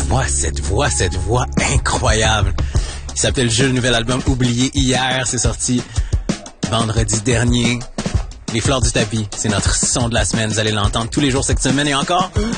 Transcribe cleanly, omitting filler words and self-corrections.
cette voix incroyable. Il s'appelle Jules, le nouvel album Oublié hier, c'est sorti vendredi dernier. Les fleurs du tapis, c'est notre son de la semaine, vous allez l'entendre tous les jours cette semaine et encore